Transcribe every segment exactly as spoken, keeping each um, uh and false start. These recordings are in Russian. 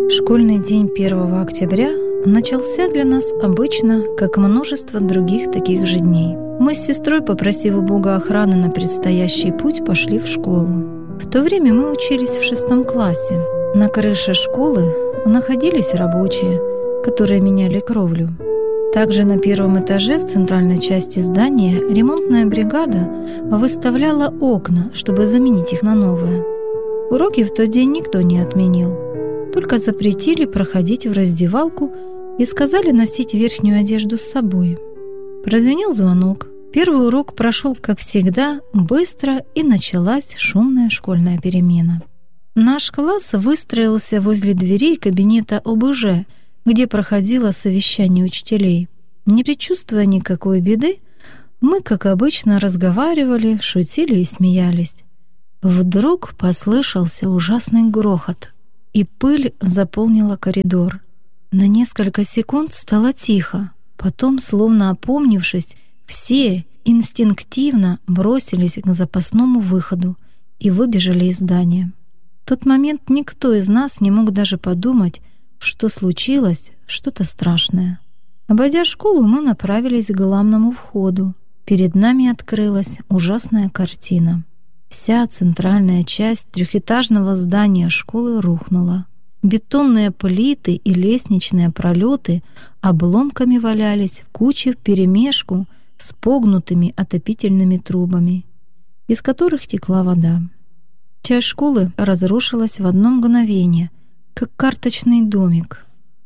Школьный день первого октября начался для нас обычно, как множество других таких же дней. Мы с сестрой, попросив у Бога охраны на предстоящий путь, пошли в школу. В то время мы учились в шестом классе. На крыше школы находились рабочие, которые меняли кровлю. Также на первом этаже в центральной части здания ремонтная бригада выставляла окна, чтобы заменить их на новые. Уроки в тот день никто не отменил, только запретили проходить в раздевалку и сказали носить верхнюю одежду с собой. Прозвенел звонок. Первый урок прошел, как всегда, быстро, и началась шумная школьная перемена. Наш класс выстроился возле дверей кабинета о бэ жэ, где проходило совещание учителей. Не предчувствуя никакой беды, мы, как обычно, разговаривали, шутили и смеялись. Вдруг послышался ужасный грохот, и пыль заполнила коридор. На несколько секунд стало тихо. Потом, словно опомнившись, все инстинктивно бросились к запасному выходу и выбежали из здания. В тот момент никто из нас не мог даже подумать, что случилось что-то страшное. Обойдя школу, мы направились к главному входу. Перед нами открылась ужасная картина. Вся центральная часть трехэтажного здания школы рухнула. Бетонные плиты и лестничные пролеты обломками валялись в куче вперемешку с погнутыми отопительными трубами, из которых текла вода. Часть школы разрушилась в одно мгновение, как карточный домик.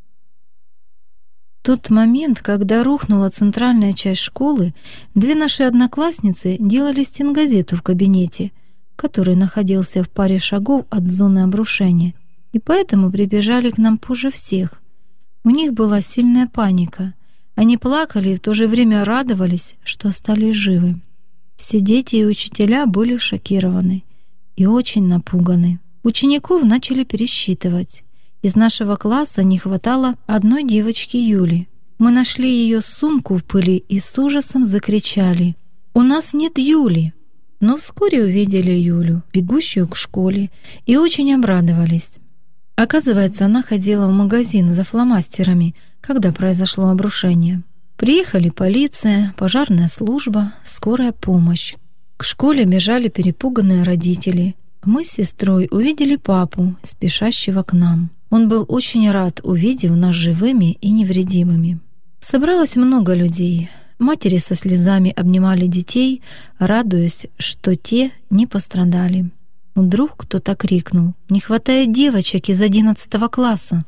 В тот момент, когда рухнула центральная часть школы, две наши одноклассницы делали стенгазету в кабинете, который находился в паре шагов от зоны обрушения, и поэтому прибежали к нам позже всех. У них была сильная паника. Они плакали и в то же время радовались, что остались живы. Все дети и учителя были шокированы и очень напуганы. Учеников начали пересчитывать. Из нашего класса не хватало одной девочки Юли. Мы нашли ее сумку в пыли и с ужасом закричали: «У нас нет Юли!» Но вскоре увидели Юлю, бегущую к школе, и очень обрадовались. Оказывается, она ходила в магазин за фломастерами, когда произошло обрушение. Приехали полиция, пожарная служба, скорая помощь. К школе бежали перепуганные родители. Мы с сестрой увидели папу, спешащего к нам. Он был очень рад, увидев нас живыми и невредимыми. Собралось много людей. Матери со слезами обнимали детей, радуясь, что те не пострадали. Вдруг кто-то крикнул: «Не хватает девочек из одиннадцатого класса!»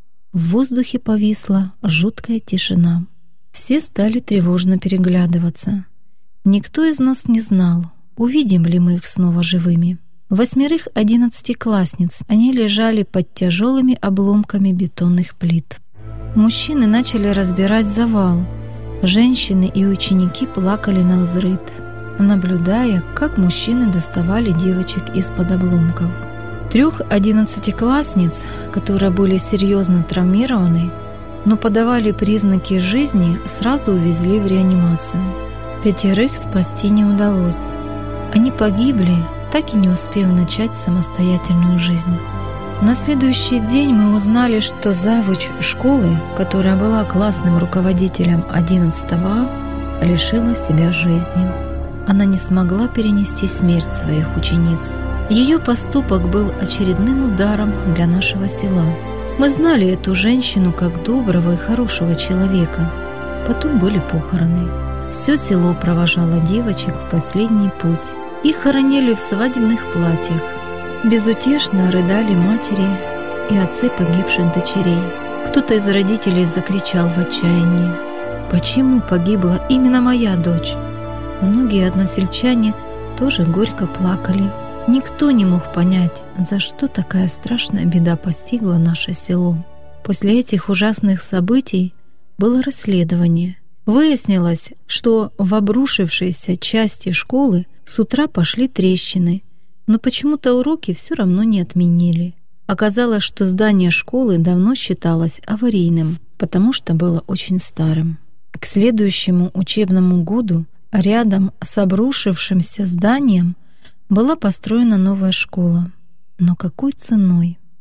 В воздухе повисла жуткая тишина. Все стали тревожно переглядываться. Никто из нас не знал, увидим ли мы их снова живыми. Восьмерых одиннадцатиклассниц, они лежали под тяжелыми обломками бетонных плит. Мужчины начали разбирать завал. Женщины и ученики плакали навзрыд, наблюдая, как мужчины доставали девочек из-под обломков. Трех одиннадцатиклассниц, которые были серьезно травмированы, но подавали признаки жизни, сразу увезли в реанимацию. Пятерых спасти не удалось. Они погибли, так и не успев начать самостоятельную жизнь. На следующий день мы узнали, что завуч школы, которая была классным руководителем одиннадцатого А, лишила себя жизни. Она не смогла перенести смерть своих учениц. Ее поступок был очередным ударом для нашего села. Мы знали эту женщину как доброго и хорошего человека. Потом были похороны. Все село провожало девочек в последний путь. Их хоронили в свадебных платьях. Безутешно рыдали матери и отцы погибших дочерей. Кто-то из родителей закричал в отчаянии: «Почему погибла именно моя дочь?» Многие односельчане тоже горько плакали. Никто не мог понять, за что такая страшная беда постигла наше село. После этих ужасных событий было расследование. Выяснилось, что в обрушившейся части школы с утра пошли трещины, но почему-то уроки все равно не отменили. Оказалось, что здание школы давно считалось аварийным, потому что было очень старым. К следующему учебному году рядом с обрушившимся зданием была построена новая школа. Но какой ценой?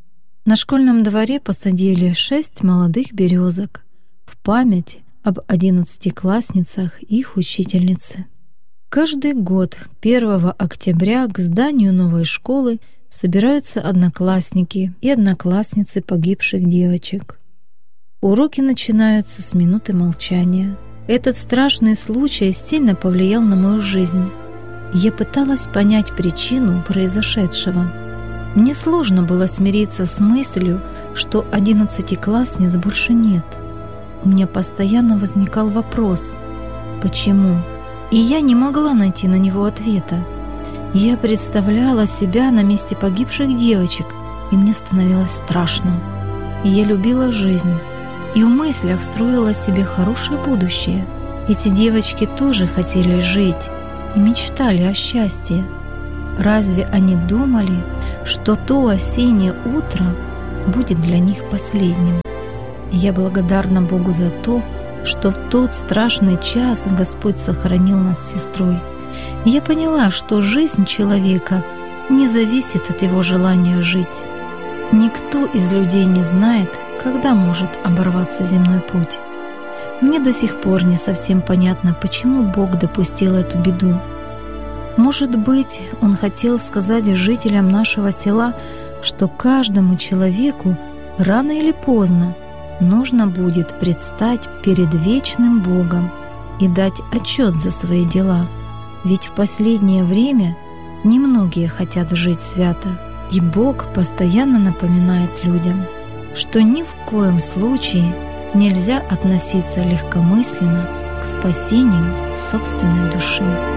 На школьном дворе посадили шесть молодых березок в память об одиннадцатиклассницах и их учительнице. Каждый год первого октября к зданию новой школы собираются одноклассники и одноклассницы погибших девочек. Уроки начинаются с минуты молчания. Этот страшный случай сильно повлиял на мою жизнь. Я пыталась понять причину произошедшего. Мне сложно было смириться с мыслью, что одиннадцатиклассниц больше нет. У меня постоянно возникал вопрос «почему?», и я не могла найти на него ответа. Я представляла себя на месте погибших девочек, и мне становилось страшно. И я любила жизнь, и в мыслях строила себе хорошее будущее. Эти девочки тоже хотели жить и мечтали о счастье. Разве они думали, что то осеннее утро будет для них последним? Я благодарна Богу за то, что в тот страшный час Господь сохранил нас с сестрой. Я поняла, что жизнь человека не зависит от его желания жить. Никто из людей не знает, когда может оборваться земной путь. Мне до сих пор не совсем понятно, почему Бог допустил эту беду. Может быть, Он хотел сказать жителям нашего села, что каждому человеку рано или поздно нужно будет предстать перед вечным Богом и дать отчет за свои дела. Ведь в последнее время немногие хотят жить свято, и Бог постоянно напоминает людям, что ни в коем случае нельзя относиться легкомысленно к спасению собственной души.